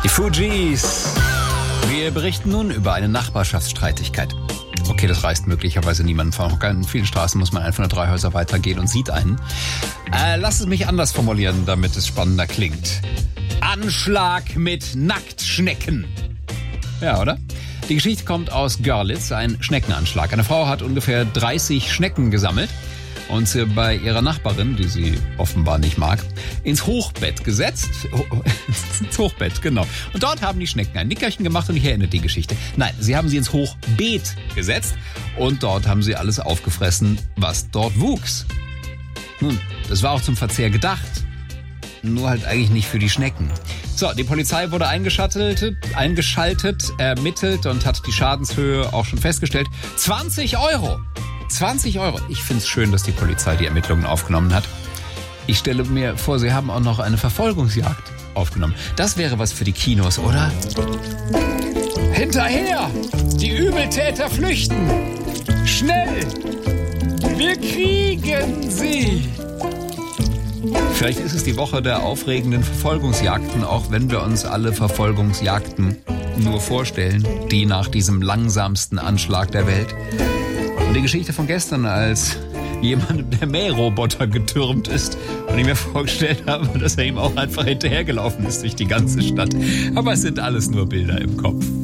Die Fugees. Wir berichten nun über eine Nachbarschaftsstreitigkeit. Okay, das reißt möglicherweise niemanden von. In vielen Straßen muss man einfach nur 3 Häuser weitergehen und sieht einen. Lass es mich anders formulieren, damit es spannender klingt. Anschlag mit Nacktschnecken. Ja, oder? Die Geschichte kommt aus Görlitz, ein Schneckenanschlag. Eine Frau hat ungefähr 30 Schnecken gesammelt und sie bei ihrer Nachbarin, die sie offenbar nicht mag, ins Hochbett gesetzt. Ins Hochbett, genau. Und dort haben die Schnecken ein Nickerchen gemacht und hier endet die Geschichte. Nein, sie haben sie ins Hochbeet gesetzt und dort haben sie alles aufgefressen, was dort wuchs. Nun, das war auch zum Verzehr gedacht. Nur halt eigentlich nicht für die Schnecken. So, die Polizei wurde eingeschaltet, ermittelt und hat die Schadenshöhe auch schon festgestellt. 20 Euro! 20 Euro. Ich find's schön, dass die Polizei die Ermittlungen aufgenommen hat. Ich stelle mir vor, sie haben auch noch eine Verfolgungsjagd aufgenommen. Das wäre was für die Kinos, oder? Hinterher! Die Übeltäter flüchten! Schnell! Wir kriegen sie! Vielleicht ist es die Woche der aufregenden Verfolgungsjagden, auch wenn wir uns alle Verfolgungsjagden nur vorstellen, die nach diesem langsamsten Anschlag der Welt. Und die Geschichte von gestern, als jemand der Mähroboter getürmt ist und ich mir vorgestellt habe, dass er ihm auch einfach hinterhergelaufen ist durch die ganze Stadt. Aber es sind alles nur Bilder im Kopf.